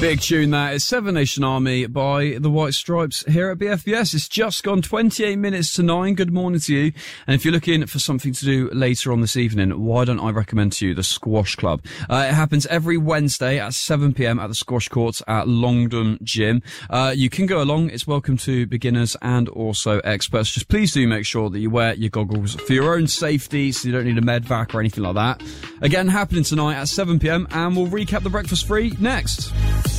Big tune that is Seven Nation Army by the White Stripes here at BFBS. It's just gone 28 minutes to 9. Good morning to you. And if you're looking for something to do later on this evening, why don't I recommend to you the Squash Club? It happens every Wednesday at 7 p.m. at the Squash Courts at Longdon Gym. You can go along. It's welcome to beginners and also experts. Just please do make sure that you wear your goggles for your own safety so you don't need a med vac or anything like that. Again, happening tonight at 7 p.m. and we'll recap the breakfast free next.